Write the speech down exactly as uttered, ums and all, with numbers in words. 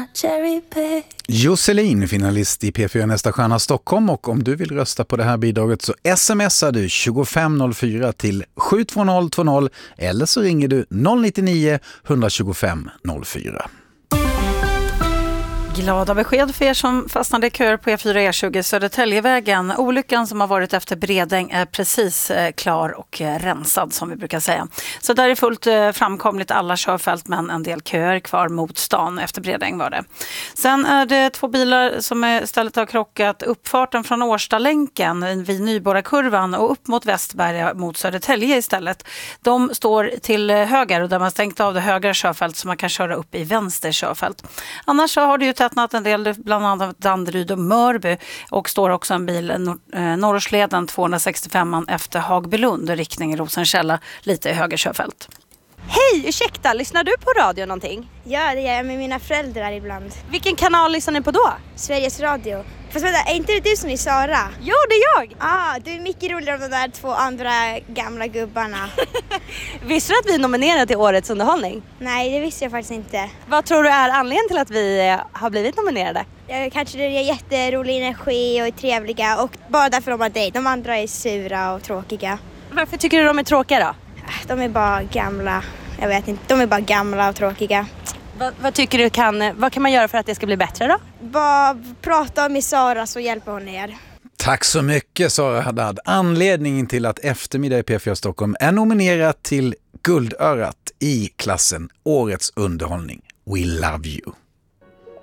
cherry pick. Josselin, finalist i P fyra Nästa stjärna Stockholm, och om du vill rösta på det här bidraget så smsar du tjugofem noll fyra till sju två noll två noll eller så ringer du noll nio nio ett två fem noll fyra. Glada besked för er som fastnade i köer på E fyra E tjugo Södertäljevägen. Olyckan som har varit efter Bredäng är precis klar och rensad, som vi brukar säga. Så där är fullt framkomligt alla körfält, men en del köer kvar mot stan. Efter Bredäng var det. Sen är det två bilar som istället har krockat uppfarten från Årstalänken vid Nyborgarkurvan och upp mot Västberga mot Södertälje istället. De står till höger och där man stängt av det högra körfält så man kan köra upp i vänster körfält. Annars så har det ju tätnat en del, bland annat Danderyd och Mörby, och står också en bil nor- Norrsleden tvåhundrasextiofem efter Hagbylund och riktning Rosenkälla lite i höger körfält. Hej, ursäkta, lyssnar du på radio någonting? Ja, det gör jag med mina föräldrar ibland. Vilken kanal lyssnar ni på då? Sveriges Radio. Fast vänta, är inte det du som är Sara? Jo, det är jag! Ah, du är mycket roligare än de där två andra gamla gubbarna. Visste du att vi är nominerade till Årets underhållning? Nej, det visste jag faktiskt inte. Vad tror du är anledningen till att vi har blivit nominerade? Jag, kanske det är jätterolig energi och är trevliga, och bara därför de har dig. De andra är sura och tråkiga. Varför tycker du de är tråkiga då? De är bara gamla. Jag vet inte, de är bara gamla och tråkiga. Vad, vad tycker du kan, vad kan man göra för att det ska bli bättre då? Bara prata med Sara så hjälper hon er. Tack så mycket, Sara Haddad. Anledningen till att Eftermiddag i P fyra Stockholm är nominerat till Guldörat i klassen Årets underhållning. We love you.